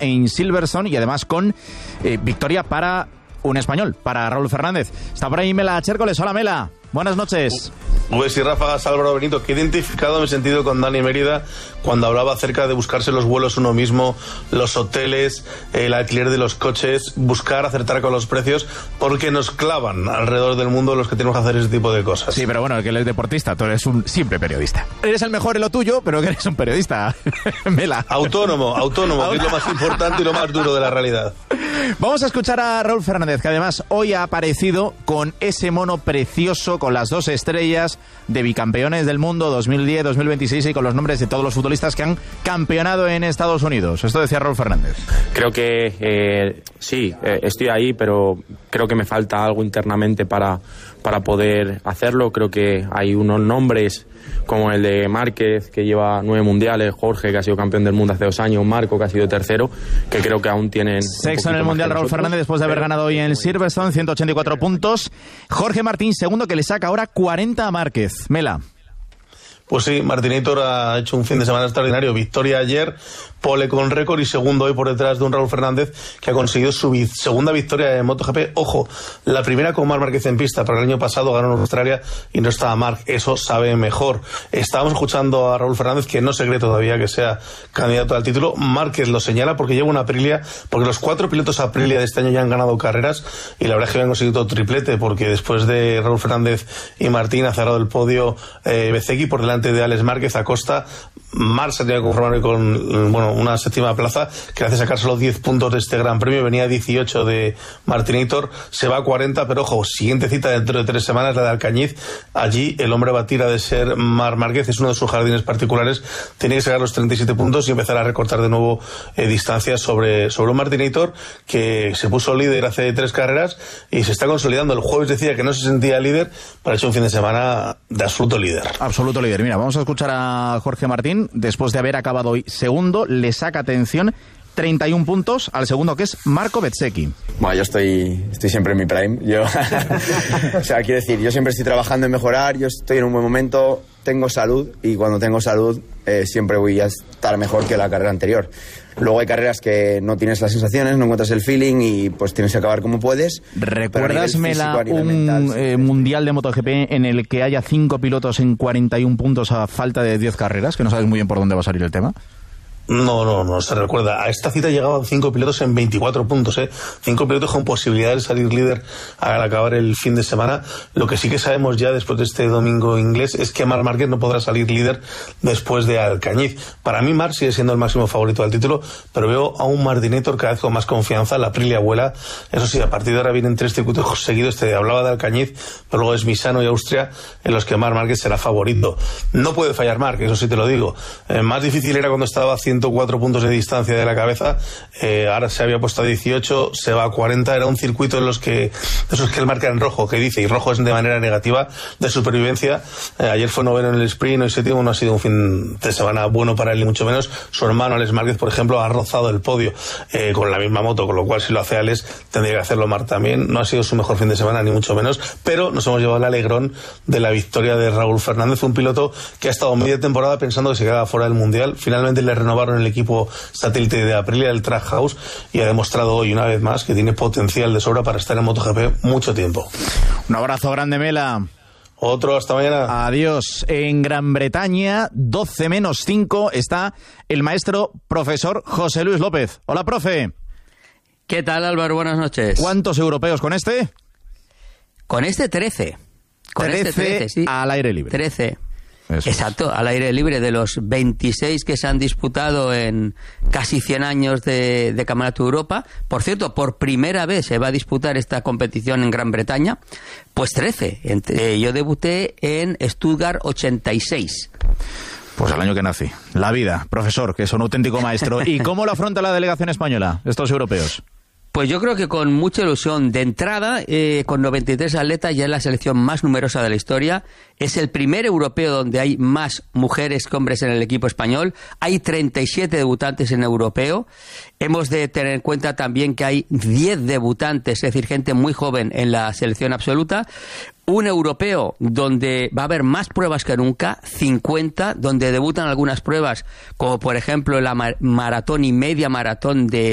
en Silverstone y además con victoria para un español, para Raúl Fernández. Está por ahí Mela Chércoles. Hola, Mela. Buenas noches. Pues sí, ráfagas, Álvaro Benito, que he identificado mi sentido con Dani Mérida cuando hablaba acerca de buscarse los vuelos uno mismo, los hoteles, el alquiler de los coches, buscar acertar con los precios, porque nos clavan alrededor del mundo los que tenemos que hacer ese tipo de cosas. Sí, pero bueno, que él es deportista, tú eres un simple periodista. Eres el mejor en lo tuyo, pero que eres un periodista, Mela. Autónomo, que es lo más importante y lo más duro de la realidad. Vamos a escuchar a Raúl Fernández, que además hoy ha aparecido con ese mono precioso, con las 2 estrellas de bicampeones del mundo 2010, 2026 y con los nombres de todos los futbolistas que han campeonado en Estados Unidos. Esto decía Raúl Fernández. Creo que sí, estoy ahí, pero creo que me falta algo internamente para poder hacerlo. Creo que hay unos nombres como el de Márquez, que lleva 9 mundiales, Jorge, que ha sido campeón del mundo hace 2 años, Marco, que ha sido tercero, que creo que aún tienen... Sexto en el mundial Raúl Fernández, después de haber ganado hoy en Silverstone, 184 puntos. Jorge Martín, segundo, que le saca ahora 40 a Márquez. Mela. Pues sí, Martinator ha hecho un fin de semana extraordinario. Victoria ayer, pole con récord y segundo hoy por detrás de un Raúl Fernández que ha conseguido su segunda victoria en MotoGP. Ojo, la primera con Marc Márquez en pista, pero el año pasado ganó en Australia y no estaba Marc. Eso sabe mejor. Estábamos escuchando a Raúl Fernández, que no se cree todavía que sea candidato al título. Márquez lo señala porque lleva una Aprilia, porque los 4 pilotos Aprilia de este año ya han ganado carreras y la verdad es que han conseguido triplete, porque después de Raúl Fernández y Martín ha cerrado el podio Bezzecchi por delante de Alex Márquez. Acosta, Marc se tenía que conformar con una 7ª plaza que hace sacar solo 10 puntos de este Gran Premio. Venía 18 de Martinator, se va a 40, pero ojo, siguiente cita dentro de 3 semanas, la de Alcañiz. Allí el hombre a batir ha de ser Marc Márquez, es uno de sus jardines particulares. Tiene que sacar los 37 puntos y empezar a recortar de nuevo distancias sobre un Martinator que se puso líder hace 3 carreras y se está consolidando. El jueves decía que no se sentía líder, pero ha hecho un fin de semana de absoluto líder. Absoluto líder. Mira, vamos a escuchar a Jorge Martín. Después de haber acabado hoy segundo, le saca, atención, 31 puntos al segundo, que es Marco Bezzecchi. Bueno, yo estoy siempre en mi prime. O sea, quiero decir, yo siempre estoy trabajando en mejorar, yo estoy en un buen momento, tengo salud y cuando tengo salud siempre voy a estar mejor que la carrera anterior. Luego hay carreras que no tienes las sensaciones, no encuentras el feeling y pues tienes que acabar como puedes. ¿Recuerdas, Mela, un mundial de MotoGP en el que haya 5 pilotos en 41 puntos a falta de 10 carreras? Que no sabes muy bien por dónde va a salir el tema. No se recuerda. A esta cita llegaban 5 pilotos en 24 puntos, 5 pilotos con posibilidad de salir líder al acabar el fin de semana. Lo que sí que sabemos ya después de este domingo inglés es que Marc Márquez no podrá salir líder después de Alcañiz. Para mí Marc sigue siendo el máximo favorito al título, pero veo a un Martinator cada vez con más confianza. La Aprilia vuela. Eso sí, a partir de ahora vienen 3 circuitos seguidos. Te hablaba de Alcañiz, pero luego es Misano y Austria, en los que Marc Márquez será favorito. No puede fallar Marc, eso sí te lo digo. Más difícil era cuando estaba 104 puntos de distancia de la cabeza, ahora se había puesto a 18, se va a 40, era un circuito de esos que él marca en rojo, que dice, y rojo es de manera negativa, de supervivencia. Ayer fue noveno en el sprint, hoy séptimo. No ha sido un fin de semana bueno para él, ni mucho menos. Su hermano Alex Márquez, por ejemplo, ha rozado el podio con la misma moto, con lo cual si lo hace Alex, tendría que hacerlo Marc también. No ha sido su mejor fin de semana, ni mucho menos, pero nos hemos llevado el alegrón de la victoria de Raúl Fernández, un piloto que ha estado media temporada pensando que se quedaba fuera del Mundial. Finalmente le renovaron el equipo satélite de Aprilia, el Trackhouse, y ha demostrado hoy una vez más que tiene potencial de sobra para estar en MotoGP mucho tiempo. Un abrazo grande, Mela. Otro, hasta mañana. Adiós. En Gran Bretaña, 12 menos 5, está el maestro profesor José Luis López. Hola, profe. ¿Qué tal, Álvaro? Buenas noches. ¿Cuántos europeos con este? Con este 13. Con 13, este 13, sí. Al aire libre. 13. Eso exacto, al aire libre. De los 26 que se han disputado en casi 100 años de Campeonato de Europa. Por cierto, por primera vez se va a disputar esta competición en Gran Bretaña. Pues 13. Yo debuté en Stuttgart 86. Pues el año que nací. La vida, profesor, que es un auténtico maestro. ¿Y cómo lo afronta la delegación española, estos europeos? Pues yo creo que con mucha ilusión. De entrada, con 93 atletas, ya es la selección más numerosa de la historia. Es el primer europeo donde hay más mujeres que hombres en el equipo español. Hay 37 debutantes en europeo. Hemos de tener en cuenta también que hay 10 debutantes, es decir, gente muy joven en la selección absoluta. Un europeo donde va a haber más pruebas que nunca, 50, donde debutan algunas pruebas, como por ejemplo la maratón y media maratón de